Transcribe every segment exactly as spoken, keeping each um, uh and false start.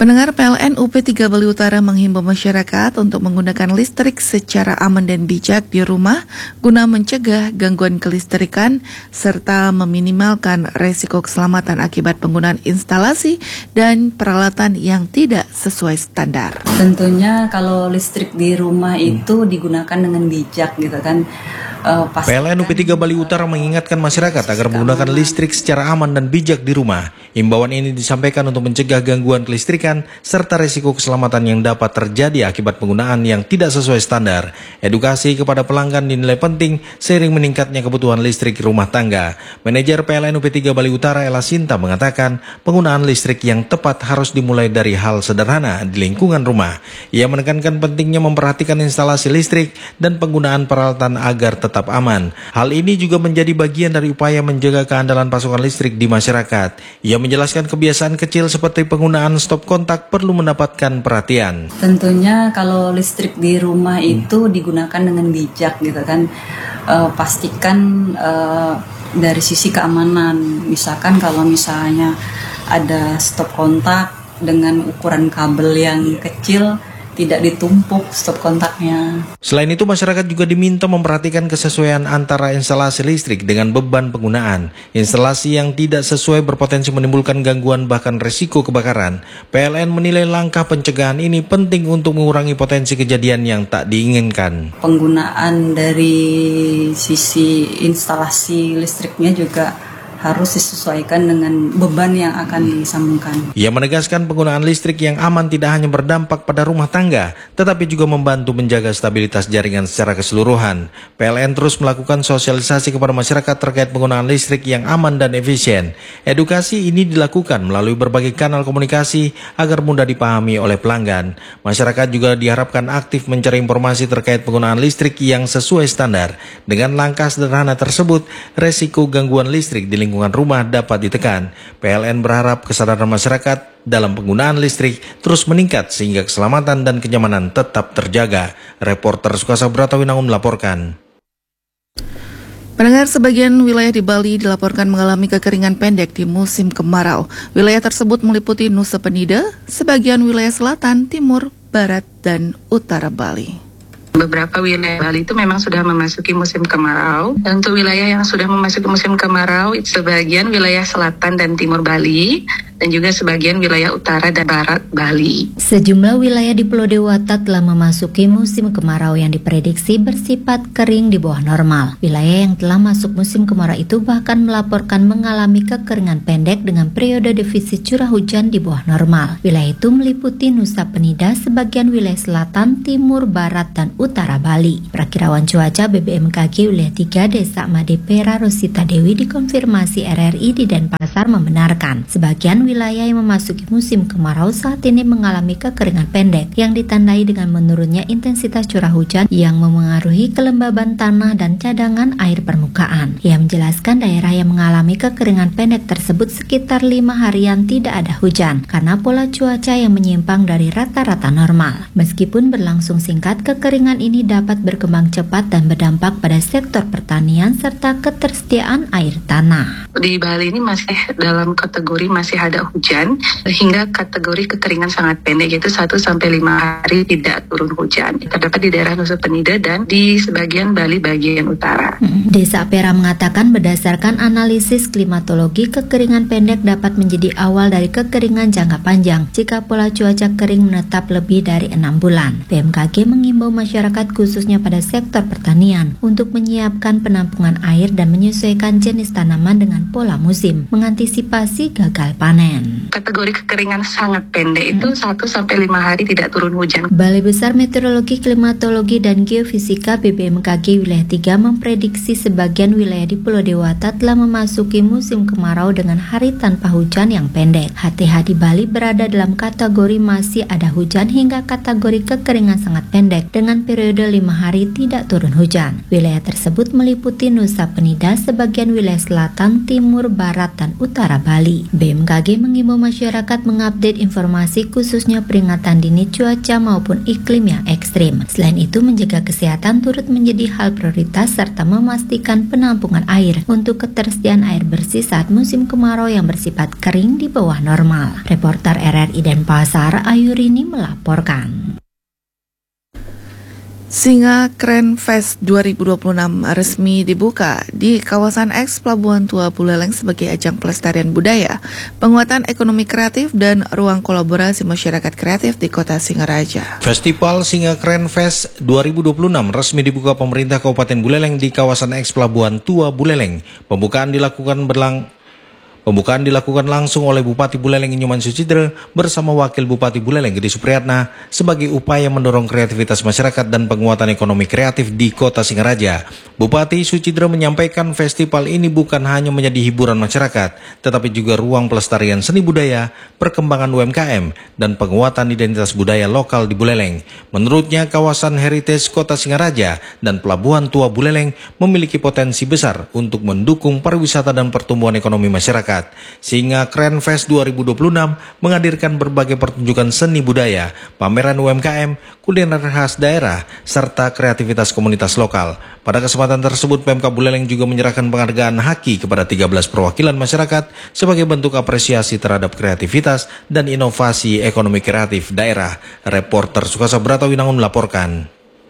Pendengar, P L N U P tiga Bali Utara menghimbau masyarakat untuk menggunakan listrik secara aman dan bijak di rumah guna mencegah gangguan kelistrikan serta meminimalkan resiko keselamatan akibat penggunaan instalasi dan peralatan yang tidak sesuai standar. Tentunya kalau listrik di rumah itu digunakan dengan bijak gitu kan. Uh, P L N U P tiga Bali Utara mengingatkan masyarakat agar menggunakan listrik secara aman dan bijak di rumah. Imbauan ini disampaikan untuk mencegah gangguan kelistrikan serta risiko keselamatan yang dapat terjadi akibat penggunaan yang tidak sesuai standar. Edukasi kepada pelanggan dinilai penting seiring meningkatnya kebutuhan listrik rumah tangga. Manajer P L N U P tiga Bali Utara Ella Sinta mengatakan penggunaan listrik yang tepat harus dimulai dari hal sederhana di lingkungan rumah. Ia menekankan pentingnya memperhatikan instalasi listrik dan penggunaan peralatan agar tetap tetap aman. Hal ini juga menjadi bagian dari upaya menjaga keandalan pasokan listrik di masyarakat. Ia menjelaskan kebiasaan kecil seperti penggunaan stop kontak perlu mendapatkan perhatian. Tentunya kalau listrik di rumah itu digunakan dengan bijak gitu kan. E, pastikan e, dari sisi keamanan. Misalkan kalau misalnya ada stop kontak dengan ukuran kabel yang kecil, tidak ditumpuk stop kontaknya. Selain itu, masyarakat juga diminta memperhatikan kesesuaian antara instalasi listrik dengan beban penggunaan. Instalasi yang tidak sesuai berpotensi menimbulkan gangguan bahkan risiko kebakaran. P L N menilai langkah pencegahan ini penting untuk mengurangi potensi kejadian yang tak diinginkan. Penggunaan dari sisi instalasi listriknya juga harus disesuaikan dengan beban yang akan disambungkan. Ia menegaskan penggunaan listrik yang aman tidak hanya berdampak pada rumah tangga, tetapi juga membantu menjaga stabilitas jaringan secara keseluruhan. P L N terus melakukan sosialisasi kepada masyarakat terkait penggunaan listrik yang aman dan efisien. Edukasi ini dilakukan melalui berbagai kanal komunikasi agar mudah dipahami oleh pelanggan. Masyarakat juga diharapkan aktif mencari informasi terkait penggunaan listrik yang sesuai standar. Dengan langkah sederhana tersebut, resiko gangguan listrik di lingkungan lingkungan rumah dapat ditekan. P L N berharap kesadaran masyarakat dalam penggunaan listrik terus meningkat sehingga keselamatan dan kenyamanan tetap terjaga. Reporter Sukasa Bratawinangun melaporkan. Pendengar, sebagian wilayah di Bali dilaporkan mengalami kekeringan pendek di musim kemarau. Wilayah tersebut meliputi Nusa Penida, sebagian wilayah selatan, timur, barat, dan utara Bali. Beberapa wilayah Bali itu memang sudah memasuki musim kemarau. Dan untuk wilayah yang sudah memasuki musim kemarau, sebagian wilayah selatan dan timur Bali, dan juga sebagian wilayah utara dan barat Bali. Sejumlah wilayah di Pulau Dewata telah memasuki musim kemarau yang diprediksi bersifat kering di bawah normal. Wilayah yang telah masuk musim kemarau itu bahkan melaporkan mengalami kekeringan pendek dengan periode defisit curah hujan di bawah normal. Wilayah itu meliputi Nusa Penida, sebagian wilayah selatan, timur, barat, dan utara Bali. Prakirawan cuaca B B M K G wilayah tiga Desa Madepera Rosita Dewi dikonfirmasi R R I di Denpasar membenarkan sebagian wilayah yang memasuki musim kemarau saat ini mengalami kekeringan pendek yang ditandai dengan menurunnya intensitas curah hujan yang memengaruhi kelembaban tanah dan cadangan air permukaan. Ia menjelaskan daerah yang mengalami kekeringan pendek tersebut sekitar lima harian tidak ada hujan karena pola cuaca yang menyimpang dari rata-rata normal. Meskipun berlangsung singkat, kekeringan ini dapat berkembang cepat dan berdampak pada sektor pertanian serta ketersediaan air tanah. Di Bali ini masih dalam kategori masih ada hujan hingga kategori kekeringan sangat pendek, yaitu satu sampai lima hari tidak turun hujan. Terdapat di daerah Nusa Penida dan di sebagian Bali bagian utara. Desa Pera mengatakan berdasarkan analisis klimatologi, kekeringan pendek dapat menjadi awal dari kekeringan jangka panjang jika pola cuaca kering menetap lebih dari enam bulan. B M K G mengimbau masyarakat khususnya pada sektor pertanian untuk menyiapkan penampungan air dan menyesuaikan jenis tanaman dengan pola musim, mengantisipasi gagal panen. Kategori kekeringan sangat pendek itu satu sampai lima hari tidak turun hujan. Balai Besar Meteorologi, Klimatologi, dan Geofisika B B M K G wilayah tiga memprediksi sebagian wilayah di Pulau Dewata telah memasuki musim kemarau dengan hari tanpa hujan yang pendek. H T H di Bali berada dalam kategori masih ada hujan hingga kategori kekeringan sangat pendek dengan periode lima hari tidak turun hujan. Wilayah tersebut meliputi Nusa Penida, sebagian wilayah selatan, timur, barat, dan utara Bali. B M K G mengimbau masyarakat mengupdate informasi khususnya peringatan dini cuaca maupun iklim yang ekstrim. Selain itu, menjaga kesehatan turut menjadi hal prioritas serta memastikan penampungan air untuk ketersediaan air bersih saat musim kemarau yang bersifat kering di bawah normal. Reporter R R I Denpasar, Ayurini melaporkan. Singa Keren Fest dua ribu dua puluh enam resmi dibuka di kawasan Eks Pelabuhan Tua Buleleng sebagai ajang pelestarian budaya, penguatan ekonomi kreatif, dan ruang kolaborasi masyarakat kreatif di Kota Singaraja. Festival Singa Keren Fest dua ribu dua puluh enam resmi dibuka pemerintah Kabupaten Buleleng di kawasan Eks Pelabuhan Tua Buleleng. Pembukaan dilakukan berlang Pembukaan dilakukan langsung oleh Bupati Buleleng Inyoman Sucidre bersama Wakil Bupati Buleleng Gede Supriyatna sebagai upaya mendorong kreativitas masyarakat dan penguatan ekonomi kreatif di Kota Singaraja. Bupati Sucidre menyampaikan festival ini bukan hanya menjadi hiburan masyarakat, tetapi juga ruang pelestarian seni budaya, perkembangan U M K M, dan penguatan identitas budaya lokal di Buleleng. Menurutnya, kawasan heritage Kota Singaraja dan Pelabuhan Tua Buleleng memiliki potensi besar untuk mendukung pariwisata dan pertumbuhan ekonomi masyarakat. Singa Keren Fest dua ribu dua puluh enam menghadirkan berbagai pertunjukan seni budaya, pameran U M K M, kuliner khas daerah, serta kreativitas komunitas lokal. Pada kesempatan tersebut, Pemkab Buleleng juga menyerahkan penghargaan Haki kepada tiga belas perwakilan masyarakat sebagai bentuk apresiasi terhadap kreativitas dan inovasi ekonomi kreatif daerah. Reporter Sukasa Brata Winangun melaporkan.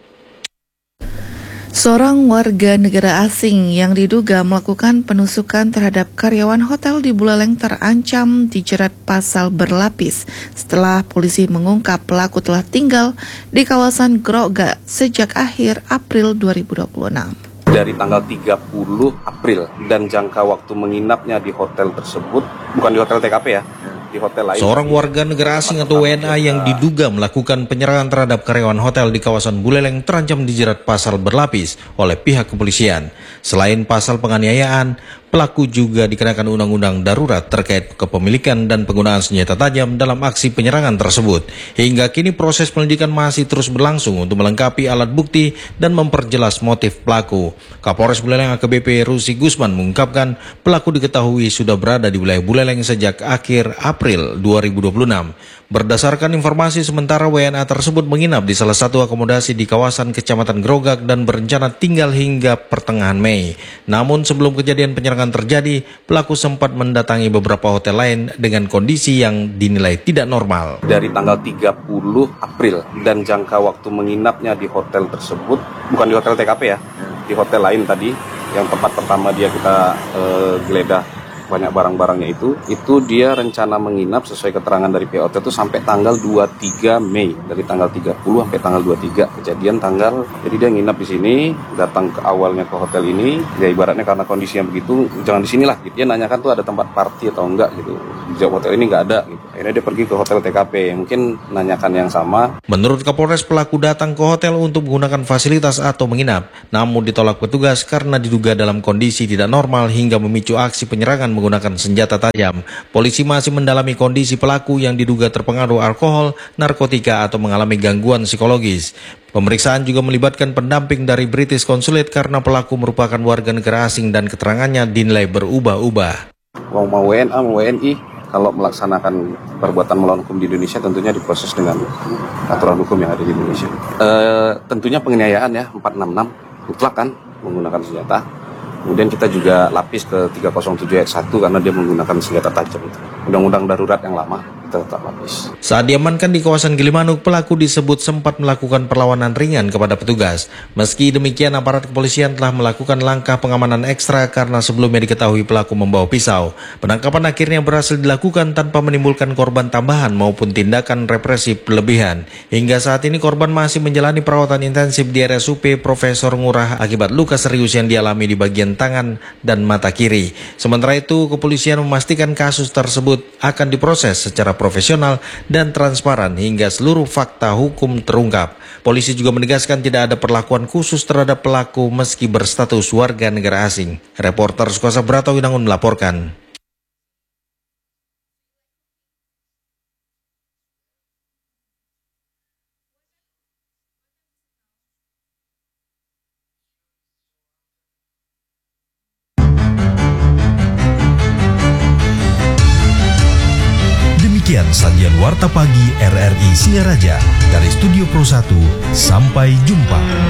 Seorang warga negara asing yang diduga melakukan penusukan terhadap karyawan hotel di Buleleng terancam dijerat pasal berlapis setelah polisi mengungkap pelaku telah tinggal di kawasan Groga sejak akhir April dua ribu dua puluh enam. Dari tanggal tiga puluh April dan jangka waktu menginapnya di hotel tersebut, bukan di hotel T K P ya, di hotel lain. Seorang warga negara asing atau W N A yang diduga melakukan penyerangan terhadap karyawan hotel di kawasan Buleleng terancam dijerat pasal berlapis oleh pihak kepolisian. Selain pasal penganiayaan, pelaku juga dikenakan undang-undang darurat terkait kepemilikan dan penggunaan senjata tajam dalam aksi penyerangan tersebut. Hingga kini proses penyelidikan masih terus berlangsung untuk melengkapi alat bukti dan memperjelas motif pelaku. Kapolres Buleleng A K B P Rusi Gusman mengungkapkan pelaku diketahui sudah berada di wilayah Buleleng sejak akhir April dua ribu dua puluh enam. Berdasarkan informasi sementara, W N A tersebut menginap di salah satu akomodasi di kawasan Kecamatan Grogak dan berencana tinggal hingga pertengahan Mei. Namun sebelum kejadian penyerangan terjadi, pelaku sempat mendatangi beberapa hotel lain dengan kondisi yang dinilai tidak normal. Dari tanggal tiga puluh April dan jangka waktu menginapnya di hotel tersebut, bukan di hotel T K P ya, di hotel lain tadi, yang tempat pertama dia kita uh, geledah banyak barang-barangnya itu, itu dia rencana menginap sesuai keterangan dari P O T itu sampai tanggal dua puluh tiga Mei, dari tanggal tiga puluh sampai tanggal dua puluh tiga kejadian tanggal. Jadi dia nginap di sini, datang ke awalnya ke hotel ini, ya ibaratnya karena kondisinya begitu, jangan di sinilah. Gitu. Dia nanyakan tuh ada tempat party atau enggak gitu. Di hotel ini nggak ada. Gitu. Akhirnya dia pergi ke hotel T K P, mungkin nanyakan yang sama. Menurut Kapolres, pelaku datang ke hotel untuk menggunakan fasilitas atau menginap, namun ditolak petugas karena diduga dalam kondisi tidak normal hingga memicu aksi penyerangan menggunakan senjata tajam. Polisi masih mendalami kondisi pelaku yang diduga terpengaruh alkohol, narkotika, atau mengalami gangguan psikologis. Pemeriksaan juga melibatkan pendamping dari British Consulate karena pelaku merupakan warga negara asing dan keterangannya dinilai berubah-ubah. Mau mau W N A, mau W N I, kalau melaksanakan perbuatan melawan hukum di Indonesia tentunya diproses dengan aturan hukum yang ada di Indonesia. E, tentunya penganiayaan ya, empat enam enam, mutlak kan, menggunakan senjata. Kemudian kita juga lapis ke tiga nol tujuh ayat satu karena dia menggunakan senjata tajam. Undang-undang darurat yang lama kita tetap lapis. Saat diamankan di kawasan Gilimanuk, pelaku disebut sempat melakukan perlawanan ringan kepada petugas. Meski demikian, aparat kepolisian telah melakukan langkah pengamanan ekstra karena sebelumnya diketahui pelaku membawa pisau. Penangkapan akhirnya berhasil dilakukan tanpa menimbulkan korban tambahan maupun tindakan represif berlebihan. Hingga saat ini korban masih menjalani perawatan intensif di R S U P Profesor Ngurah akibat luka serius yang dialami di bagian tangan dan mata kiri. Sementara itu, kepolisian memastikan kasus tersebut akan diproses secara profesional dan transparan hingga seluruh fakta hukum terungkap. Polisi juga menegaskan tidak ada perlakuan khusus terhadap pelaku meski berstatus warga negara asing. Reporter Sukasa Brata Winangun melaporkan. Demikian sajian Warta Pagi R R I Singaraja dari Studio Pro satu. Sampai jumpa.